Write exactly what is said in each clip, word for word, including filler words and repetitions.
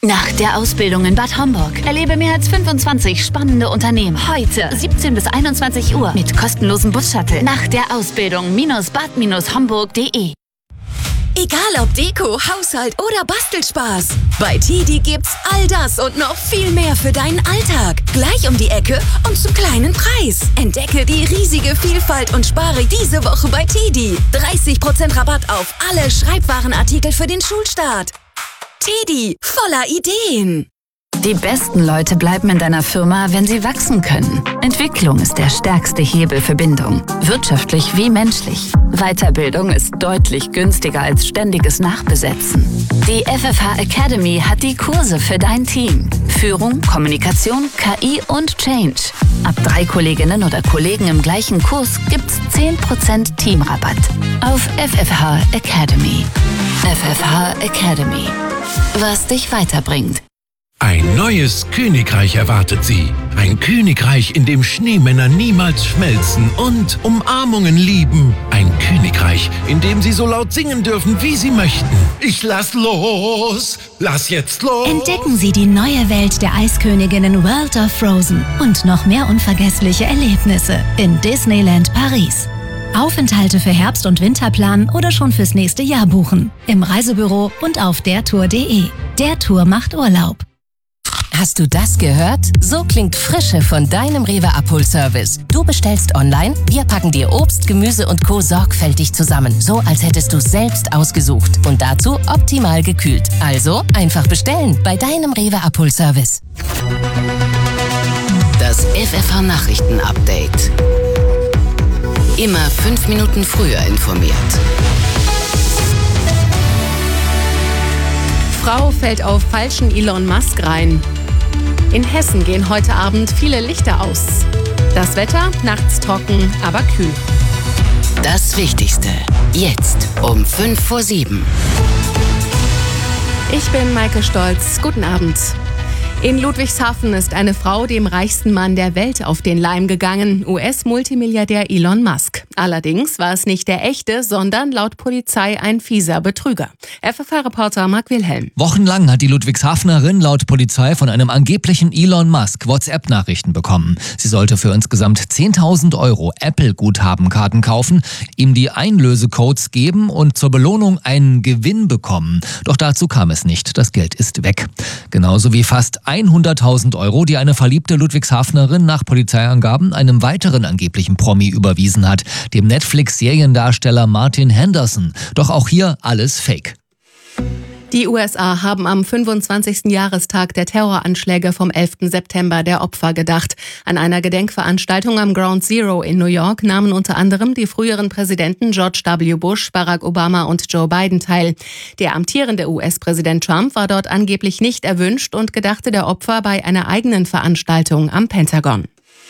Nach der Ausbildung in Bad Homburg erlebe mehr als fünfundzwanzig spannende Unternehmen. Heute siebzehn bis einundzwanzig Uhr mit kostenlosem Bus-Shuttle. Nach der Ausbildung bad homburg punkt de. Egal ob Deko, Haushalt oder Bastelspaß. Bei Tedi gibt's all das und noch viel mehr für deinen Alltag. Gleich um die Ecke und zum kleinen Preis. Entdecke die riesige Vielfalt und spare diese Woche bei Tedi. dreißig Prozent Rabatt auf alle Schreibwarenartikel für den Schulstart. Tedi, voller Ideen. Die besten Leute bleiben in deiner Firma, wenn sie wachsen können. Entwicklung ist der stärkste Hebel für Bindung, wirtschaftlich wie menschlich. Weiterbildung ist deutlich günstiger als ständiges Nachbesetzen. Die F F H Academy hat die Kurse für dein Team. Führung, Kommunikation, K I und Change. Ab drei Kolleginnen oder Kollegen im gleichen Kurs gibt's zehn Prozent Teamrabatt auf F F H Academy. F F H Academy. Was dich weiterbringt. Ein neues Königreich erwartet Sie. Ein Königreich, in dem Schneemänner niemals schmelzen und Umarmungen lieben. Ein Königreich, in dem Sie so laut singen dürfen, wie Sie möchten. Ich lass los! Lass jetzt los! Entdecken Sie die neue Welt der Eisköniginnen World of Frozen und noch mehr unvergessliche Erlebnisse in Disneyland Paris. Aufenthalte für Herbst- und Winterplan oder schon fürs nächste Jahr buchen. Im Reisebüro und auf dertour punkt de. Der Tour macht Urlaub. Hast du das gehört? So klingt Frische von deinem Rewe Abholservice. Du bestellst online, wir packen dir Obst, Gemüse und Co. sorgfältig zusammen. So, als hättest du es selbst ausgesucht. Und dazu optimal gekühlt. Also einfach bestellen bei deinem Rewe Abholservice. Das F F H-Nachrichten-Update. Immer fünf Minuten früher informiert. Frau fällt auf falschen Elon Musk rein. In Hessen gehen heute Abend viele Lichter aus. Das Wetter nachts trocken, aber kühl. Das Wichtigste jetzt um fünf vor sieben. Ich bin Maike Stolz. Guten Abend. In Ludwigshafen ist eine Frau dem reichsten Mann der Welt auf den Leim gegangen, U S-Multimilliardär Elon Musk. Allerdings war es nicht der echte, sondern laut Polizei ein fieser Betrüger. F F H-Reporter Marc Wilhelm. Wochenlang hat die Ludwigshafenerin laut Polizei von einem angeblichen Elon Musk WhatsApp-Nachrichten bekommen. Sie sollte für insgesamt zehntausend Euro Apple-Guthabenkarten kaufen, ihm die Einlösecodes geben und zur Belohnung einen Gewinn bekommen. Doch dazu kam es nicht. Das Geld ist weg. Genauso wie fast hunderttausend Euro, die eine verliebte Ludwigshafenerin nach Polizeiangaben einem weiteren angeblichen Promi überwiesen hat, dem Netflix-Seriendarsteller Martin Henderson. Doch auch hier alles Fake. Die U S A haben am fünfundzwanzigsten Jahrestag der Terroranschläge vom elften September der Opfer gedacht. An einer Gedenkveranstaltung am Ground Zero in New York nahmen unter anderem die früheren Präsidenten George W. Bush, Barack Obama und Joe Biden teil. Der amtierende U S-Präsident Trump war dort angeblich nicht erwünscht und gedachte der Opfer bei einer eigenen Veranstaltung am Pentagon.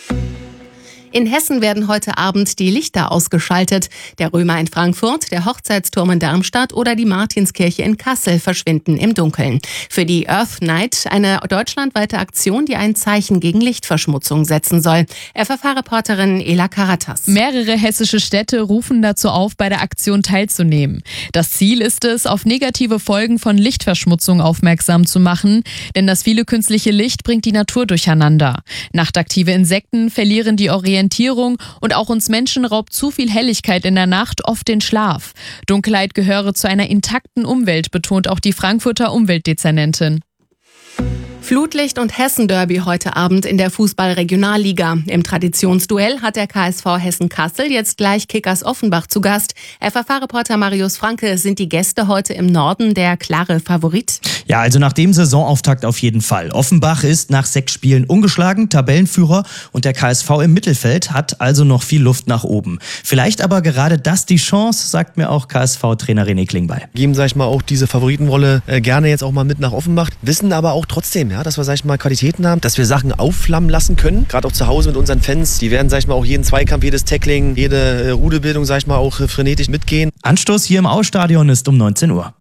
In Hessen werden heute Abend die Lichter ausgeschaltet. Der Römer in Frankfurt, der Hochzeitsturm in Darmstadt oder die Martinskirche in Kassel verschwinden im Dunkeln. Für die Earth Night eine deutschlandweite Aktion, die ein Zeichen gegen Lichtverschmutzung setzen soll. F F H-Reporterin Ela Karatas. Mehrere hessische Städte rufen dazu auf, bei der Aktion teilzunehmen. Das Ziel ist es, auf negative Folgen von Lichtverschmutzung aufmerksam zu machen, denn das viele künstliche Licht bringt die Natur durcheinander. Nachtaktive Insekten verlieren die Orientierung und auch uns Menschen raubt zu viel Helligkeit in der Nacht oft den Schlaf. Dunkelheit gehöre zu einer intakten Umwelt, betont auch die Frankfurter Umweltdezernentin. Flutlicht und Hessen-Derby heute Abend in der Fußball-Regionalliga. Im Traditionsduell hat der K S V Hessen-Kassel jetzt gleich Kickers Offenbach zu Gast. F F H-Reporter Marius Franke, sind die Gäste heute im Norden der klare Favorit? Ja, also nach dem Saisonauftakt auf jeden Fall. Offenbach ist nach sechs Spielen ungeschlagen, Tabellenführer, und der K S V im Mittelfeld hat also noch viel Luft nach oben. Vielleicht aber gerade das die Chance, sagt mir auch K S V-Trainer René Klingbeil. Geben, sag ich mal, auch diese Favoritenrolle äh, gerne jetzt auch mal mit nach Offenbach, wissen aber auch trotzdem, ja, dass wir, sag ich mal, Qualitäten haben, dass wir Sachen aufflammen lassen können. Gerade auch zu Hause mit unseren Fans. Die werden, sag ich mal, auch jeden Zweikampf, jedes Tackling, jede äh, Rudelbildung, sag ich mal, auch äh, frenetisch mitgehen. Anstoß hier im Ausstadion ist um neunzehn Uhr.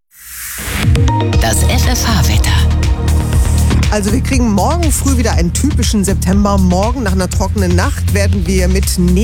Das F F H-Wetter. Also wir kriegen morgen früh wieder einen typischen September. Morgen nach einer trockenen Nacht werden wir mit